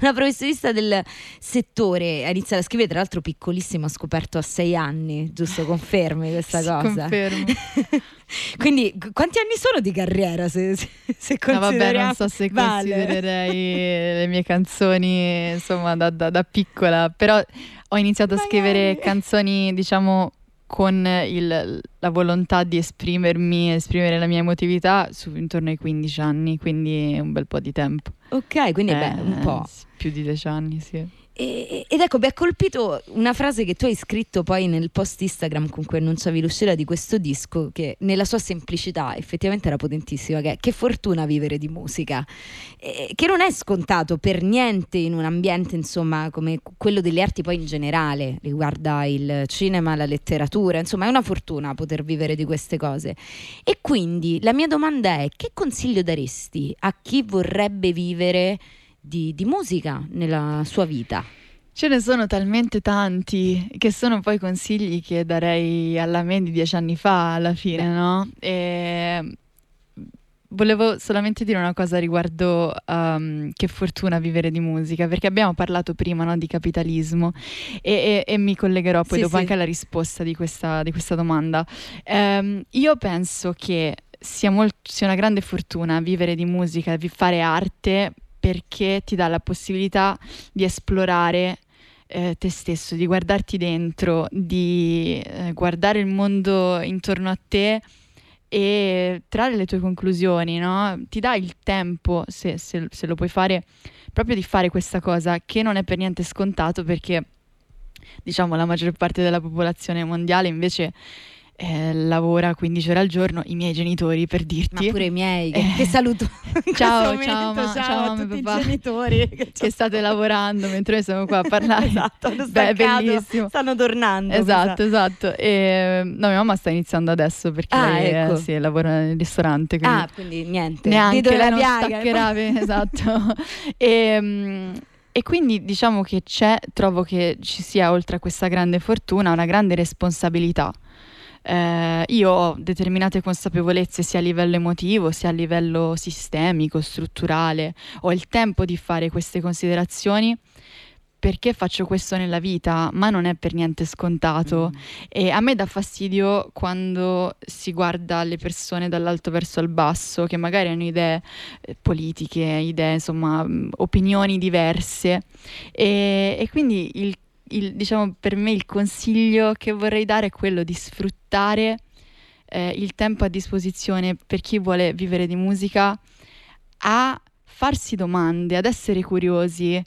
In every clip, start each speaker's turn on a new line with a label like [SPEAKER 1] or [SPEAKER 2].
[SPEAKER 1] una professionista del settore, ha iniziato a scrivere, tra l'altro piccolissimo, ha scoperto a 6 anni, giusto? Confermi questa
[SPEAKER 2] Sì,
[SPEAKER 1] cosa?
[SPEAKER 2] confermo.
[SPEAKER 1] Quindi quanti anni sono di carriera, se
[SPEAKER 2] No, vabbè,
[SPEAKER 1] consideriamo?
[SPEAKER 2] non so se
[SPEAKER 1] Vale.
[SPEAKER 2] considererei le mie canzoni, insomma, da piccola, però ho iniziato a scrivere
[SPEAKER 1] Magari.
[SPEAKER 2] canzoni, diciamo, con la volontà di esprimere la mia emotività intorno ai 15 anni, quindi un bel po' di tempo.
[SPEAKER 1] Ok, quindi un po'.
[SPEAKER 2] Più di 10 anni, sì.
[SPEAKER 1] Ed ecco, mi ha colpito una frase che tu hai scritto poi nel post Instagram con cui annunciavi l'uscita di questo disco, che nella sua semplicità effettivamente era potentissima, che fortuna vivere di musica, che non è scontato per niente in un ambiente, insomma, come quello delle arti poi in generale, riguarda il cinema, la letteratura, insomma è una fortuna poter vivere di queste cose. E quindi la mia domanda è: che consiglio daresti a chi vorrebbe vivere di musica nella sua vita?
[SPEAKER 2] Ce ne sono talmente tanti che sono poi consigli che darei alla me di 10 anni fa alla fine, no? E volevo solamente dire una cosa riguardo che fortuna vivere di musica, perché abbiamo parlato prima, no, di capitalismo e mi collegherò poi dopo anche alla risposta di questa domanda. Io penso che sia una grande fortuna vivere di musica, fare arte, perché ti dà la possibilità di esplorare te stesso, di guardarti dentro, di guardare il mondo intorno a te e trarre le tue conclusioni, no? Ti dà il tempo, se lo puoi fare, proprio di fare questa cosa, che non è per niente scontato, perché diciamo la maggior parte della popolazione mondiale invece lavora 15 ore al giorno, i miei genitori, per dirti.
[SPEAKER 1] Ma pure i miei, che saluto.
[SPEAKER 2] Ciao
[SPEAKER 1] Ciao a tutti
[SPEAKER 2] papà,
[SPEAKER 1] i genitori
[SPEAKER 2] che state lavorando mentre noi siamo qua a parlare.
[SPEAKER 1] Esatto, hanno
[SPEAKER 2] Beh, è
[SPEAKER 1] staccato,
[SPEAKER 2] bellissimo.
[SPEAKER 1] stanno tornando.
[SPEAKER 2] Esatto. E, no, mia mamma sta iniziando adesso perché lei
[SPEAKER 1] ecco.
[SPEAKER 2] sì, lavora nel ristorante. Quindi
[SPEAKER 1] quindi niente.
[SPEAKER 2] neanche lei non
[SPEAKER 1] piaga.
[SPEAKER 2] staccherà. Esatto. E quindi diciamo che trovo che ci sia, oltre a questa grande fortuna, una grande responsabilità. Io ho determinate consapevolezze sia a livello emotivo sia a livello sistemico, strutturale. Ho il tempo di fare queste considerazioni perché faccio questo nella vita, ma non è per niente scontato. E a me dà fastidio quando si guarda le persone dall'alto verso il basso, che magari hanno idee politiche, idee, insomma, opinioni diverse, e quindi diciamo, per me il consiglio che vorrei dare è quello di sfruttare il tempo a disposizione per chi vuole vivere di musica, a farsi domande, ad essere curiosi,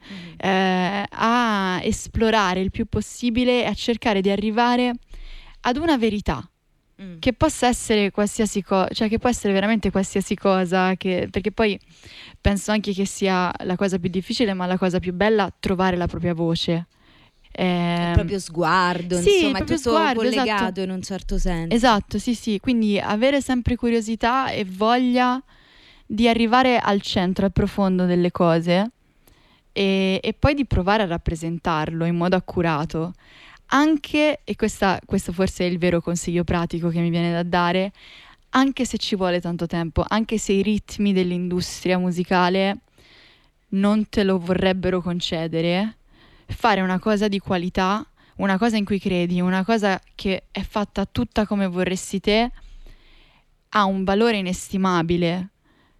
[SPEAKER 2] a esplorare il più possibile e a cercare di arrivare ad una verità. Che possa essere qualsiasi cosa, cioè che può essere veramente qualsiasi cosa, perché poi penso anche che sia la cosa più difficile, ma la cosa più bella, trovare la propria voce.
[SPEAKER 1] Il proprio sguardo,
[SPEAKER 2] sì,
[SPEAKER 1] insomma, è tutto
[SPEAKER 2] sguardo,
[SPEAKER 1] collegato,
[SPEAKER 2] esatto.
[SPEAKER 1] in un certo senso.
[SPEAKER 2] Esatto, sì, quindi avere sempre curiosità e voglia di arrivare al centro, al profondo delle cose, e poi di provare a rappresentarlo in modo accurato. Anche, e questo forse è il vero consiglio pratico che mi viene da dare, anche se ci vuole tanto tempo, anche se i ritmi dell'industria musicale non te lo vorrebbero concedere, fare una cosa di qualità, una cosa in cui credi, una cosa che è fatta tutta come vorresti te, ha un valore inestimabile.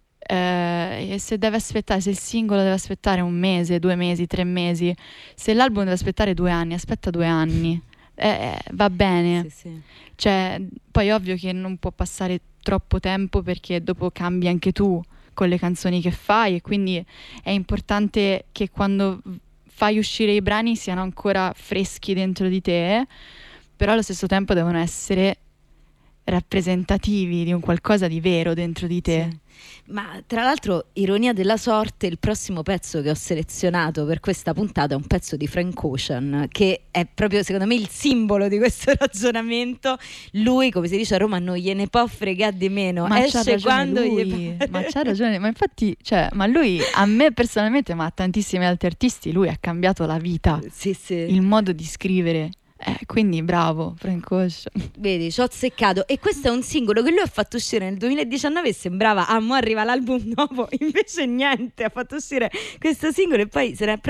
[SPEAKER 2] E se il singolo deve aspettare 1 mese, 2 mesi, 3 mesi, se l'album deve aspettare 2 anni, aspetta 2 anni, va bene.
[SPEAKER 1] Sì.
[SPEAKER 2] Cioè, poi ovvio che non può passare troppo tempo, perché dopo cambi anche tu con le canzoni che fai, e quindi è importante che quando fai uscire i brani siano ancora freschi dentro di te, però allo stesso tempo devono essere rappresentativi di un qualcosa di vero dentro di te.
[SPEAKER 1] Sì. Ma tra l'altro, ironia della sorte, il prossimo pezzo che ho selezionato per questa puntata è un pezzo di Frank Ocean, che è proprio, secondo me, il simbolo di questo ragionamento. Lui, come si dice a Roma, non gliene può fregare di meno,
[SPEAKER 2] ma
[SPEAKER 1] esce quando
[SPEAKER 2] lui, ma c'ha ragione, ma infatti, cioè, ma lui, a me personalmente, ma a tantissimi altri artisti, lui ha cambiato la vita,
[SPEAKER 1] sì.
[SPEAKER 2] il modo di scrivere. Quindi bravo Frank Ocean.
[SPEAKER 1] Vedi, ci ho azzeccato. E questo è un singolo che lui ha fatto uscire nel 2019 e sembrava mo arriva l'album nuovo, invece niente, ha fatto uscire questo singolo e poi se ne è